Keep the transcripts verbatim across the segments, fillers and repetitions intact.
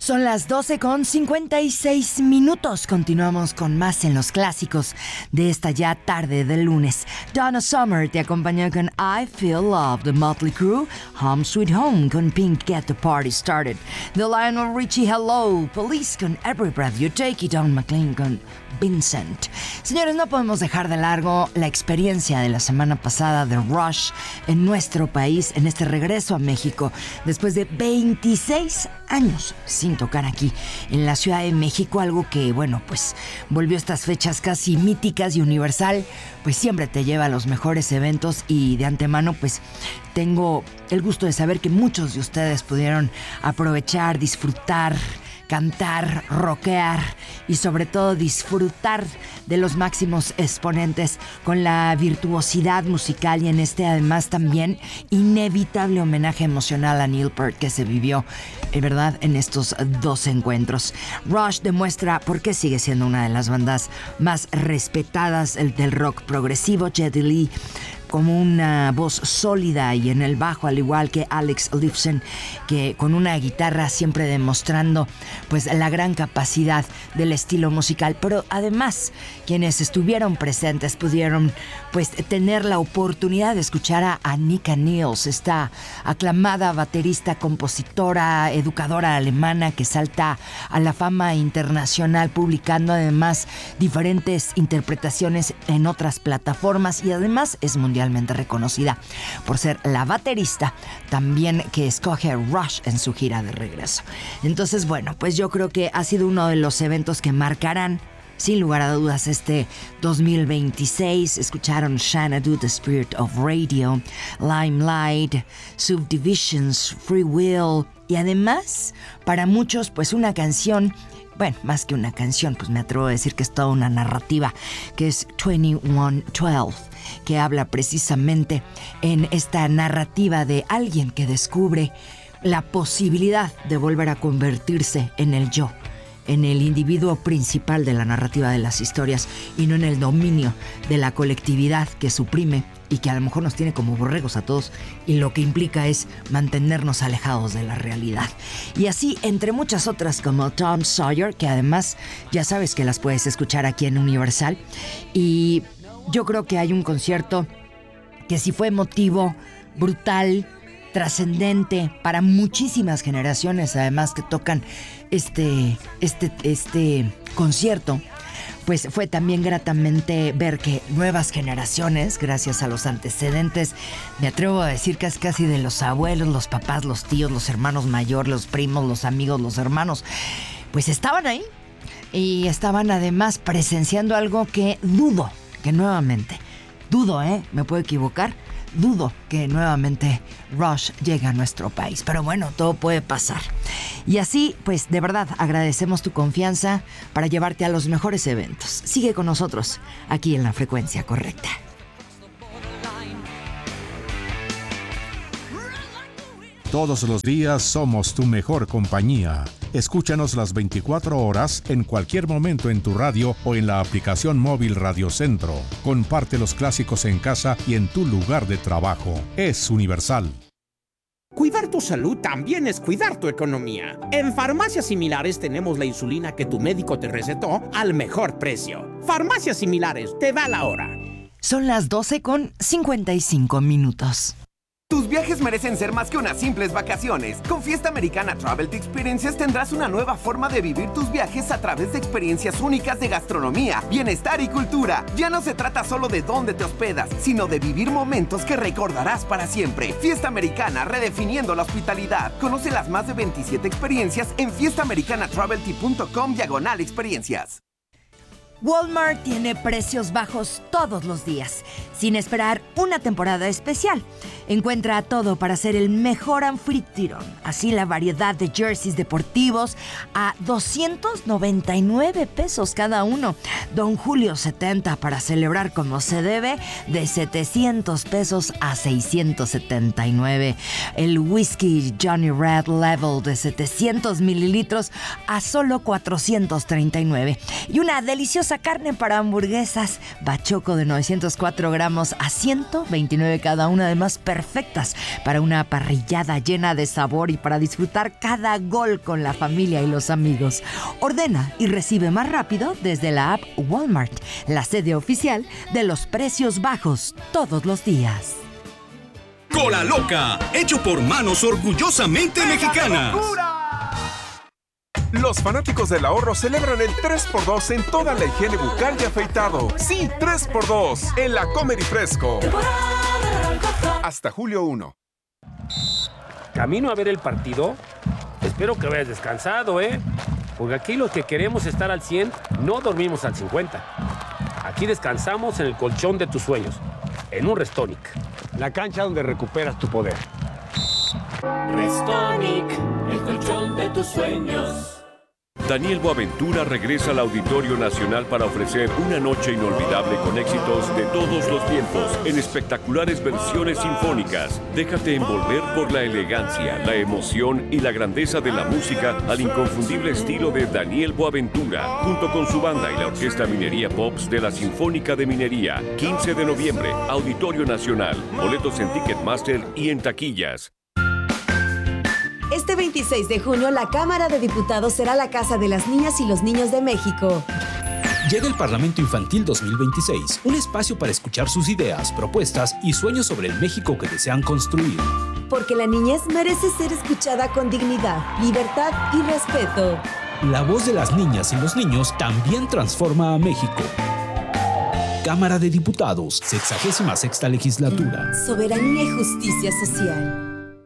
Son las doce con cincuenta y seis minutos. Continuamos con más en los clásicos de esta ya tarde del lunes. Donna Summer te acompañó con I Feel Love, The Motley Crue, Home Sweet Home con Pink, Get the Party Started, The Lionel Richie Hello, Police con Every Breath You Take, y Don McLean con Vincent. Señores, no podemos dejar de largo la experiencia de la semana pasada de Rush en nuestro país, en este regreso a México, después de veintiséis años sin tocar aquí en la Ciudad de México, algo que, bueno, pues volvió estas fechas casi míticas, y Universal pues siempre te lleva a los mejores eventos, y de antemano pues tengo el gusto de saber que muchos de ustedes pudieron aprovechar, disfrutar, cantar, rockear y sobre todo disfrutar de los máximos exponentes con la virtuosidad musical, y en este además también inevitable homenaje emocional a Neil Peart que se vivió, en verdad, en estos dos encuentros. Rush demuestra por qué sigue siendo una de las bandas más respetadas del rock progresivo. Geddy Lee como una voz sólida, y en el bajo, al igual que Alex Lifeson, que con una guitarra siempre demostrando pues la gran capacidad del estilo musical. Pero además, quienes estuvieron presentes pudieron pues tener la oportunidad de escuchar a Annika Nils, esta aclamada baterista, compositora, educadora alemana que salta a la fama internacional, publicando además diferentes interpretaciones en otras plataformas, y además es mundial reconocida por ser la baterista también que escoge Rush en su gira de regreso. Entonces, bueno, pues yo creo que ha sido uno de los eventos que marcarán sin lugar a dudas este dos mil veintiséis. Escucharon Xanadu, The Spirit of Radio, Limelight, Subdivisions, Free Will, y además para muchos pues una canción, bueno, más que una canción, pues me atrevo a decir que es toda una narrativa, que es veintiuno doce, que habla precisamente en esta narrativa de alguien que descubre la posibilidad de volver a convertirse en el yo, en el individuo principal de la narrativa de las historias, y no en el dominio de la colectividad que suprime y que a lo mejor nos tiene como borregos a todos, y lo que implica es mantenernos alejados de la realidad. Y así, entre muchas otras, como Tom Sawyer, que además ya sabes que las puedes escuchar aquí en Universal. Y yo creo que hay un concierto que sí fue emotivo, brutal, trascendente para muchísimas generaciones, además, que tocan este, este, este concierto. Pues fue también gratamente ver que nuevas generaciones, gracias a los antecedentes, me atrevo a decir que es casi de los abuelos, los papás, los tíos, los hermanos mayores, los primos, los amigos, los hermanos, pues estaban ahí, y estaban además presenciando algo que dudo, que nuevamente, dudo, ¿eh? Me puedo equivocar, dudo que nuevamente Rush llegue a nuestro país. Pero bueno, todo puede pasar. Y así, pues de verdad agradecemos tu confianza para llevarte a los mejores eventos. Sigue con nosotros aquí en la frecuencia correcta. Todos los días somos tu mejor compañía. Escúchanos las veinticuatro horas en cualquier momento en tu radio o en la aplicación móvil Radio Centro. Comparte los clásicos en casa y en tu lugar de trabajo. Es Universal. Cuidar tu salud también es cuidar tu economía. En Farmacias Similares tenemos la insulina que tu médico te recetó al mejor precio. Farmacias Similares, te da la hora. Son las doce con cincuenta y cinco minutos. Tus viajes merecen ser más que unas simples vacaciones. Con Fiesta Americana Travel Experiences tendrás una nueva forma de vivir tus viajes a través de experiencias únicas de gastronomía, bienestar y cultura. Ya no se trata solo de dónde te hospedas, sino de vivir momentos que recordarás para siempre. Fiesta Americana, redefiniendo la hospitalidad. Conoce las más de veintisiete experiencias en fiestaamericanatravelty.com diagonal experiencias. Walmart tiene precios bajos todos los días, sin esperar una temporada especial. Encuentra todo para ser el mejor anfitrión. Así la variedad de jerseys deportivos a doscientos noventa y nueve pesos cada uno. Don Julio setenta para celebrar como se debe, de setecientos pesos a seiscientos setenta y nueve. El whisky Johnny Red Level de setecientos mililitros a solo cuatrocientos treinta y nueve. Y una deliciosa deliciosa carne para hamburguesas. Bachoco de novecientos cuatro gramos a ciento veintinueve cada una, además perfectas para una parrillada llena de sabor y para disfrutar cada gol con la familia y los amigos. Ordena y recibe más rápido desde la app Walmart, la sede oficial de los precios bajos todos los días. Cola Loca, hecho por manos orgullosamente mexicanas. Los fanáticos del ahorro celebran el tres por dos en toda la higiene bucal y afeitado. Sí, tres por dos en La Comer y Fresco. Hasta julio primero. ¿Camino a ver el partido? Espero que vayas descansado, ¿eh? Porque aquí los que queremos estar al cien, no dormimos al cincuenta. Aquí descansamos en el colchón de tus sueños, en un Restonic. La cancha donde recuperas tu poder. Restonic, el colchón de tus sueños. Daniel Boaventura regresa al Auditorio Nacional para ofrecer una noche inolvidable con éxitos de todos los tiempos en espectaculares versiones sinfónicas. Déjate envolver por la elegancia, la emoción y la grandeza de la música al inconfundible estilo de Daniel Boaventura, junto con su banda y la Orquesta Minería Pops de la Sinfónica de Minería. quince de noviembre, Auditorio Nacional. Boletos en Ticketmaster y en taquillas. Este veintiséis de junio, la Cámara de Diputados será la casa de las niñas y los niños de México. Llega el Parlamento Infantil dos mil veintiséis, un espacio para escuchar sus ideas, propuestas y sueños sobre el México que desean construir. Porque la niñez merece ser escuchada con dignidad, libertad y respeto. La voz de las niñas y los niños también transforma a México. Cámara de Diputados, sexagésima sexta legislatura. Soberanía y justicia social.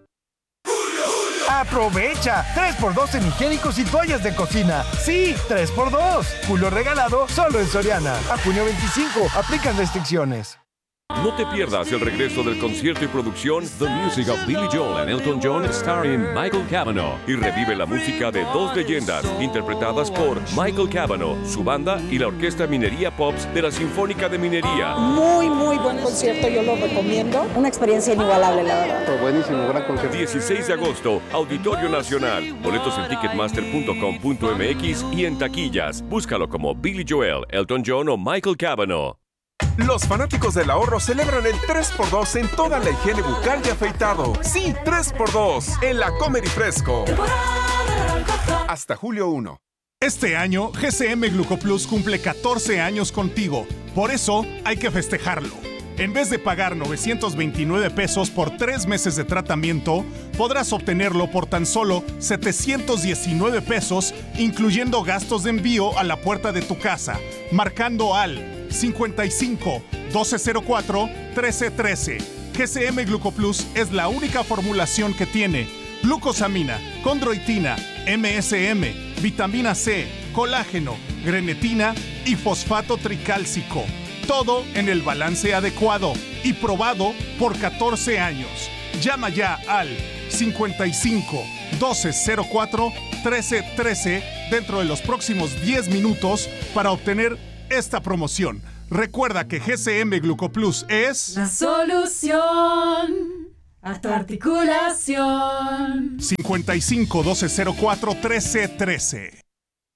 ¡Aprovecha! tres por dos en higiénicos y toallas de cocina. ¡Sí! ¡tres por dos! Julio regalado solo en Soriana. A junio veinticinco. Aplican restricciones. No te pierdas el regreso del concierto y producción The Music of Billy Joel and Elton John starring Michael Cavanaugh y revive la música de dos leyendas interpretadas por Michael Cavanaugh, su banda y la Orquesta Minería Pops de la Sinfónica de Minería. Muy, muy buen concierto, yo lo recomiendo. Una experiencia inigualable, la verdad. Fue buenísimo, gran concierto. dieciséis de agosto, Auditorio Nacional. Boletos en ticketmaster punto com punto m x y en taquillas. Búscalo como Billy Joel, Elton John o Michael Cavanaugh. Los fanáticos del ahorro celebran el tres por dos en toda la higiene bucal y afeitado. Sí, tres por dos en La Comer y Fresco. Hasta julio primero. Este año, G C M Glucoplus cumple catorce años contigo. Por eso, hay que festejarlo. En vez de pagar novecientos veintinueve pesos por tres meses de tratamiento, podrás obtenerlo por tan solo setecientos diecinueve pesos, incluyendo gastos de envío a la puerta de tu casa, marcando al cincuenta y cinco, doce cero cuatro, trece trece. G C M Glucoplus es la única formulación que tiene glucosamina, condroitina, M S M, vitamina C, colágeno, grenetina y fosfato tricálcico. Todo en el balance adecuado y probado por catorce años. Llama ya al cincuenta y cinco, doce cero cuatro, trece trece dentro de los próximos diez minutos para obtener esta promoción. Recuerda que G C M Glucoplus es la solución a tu articulación. cincuenta y cinco, doce cero cuatro, trece trece.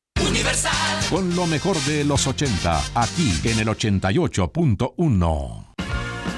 Universal. Con lo mejor de los ochenta, aquí en el ochenta y ocho punto uno.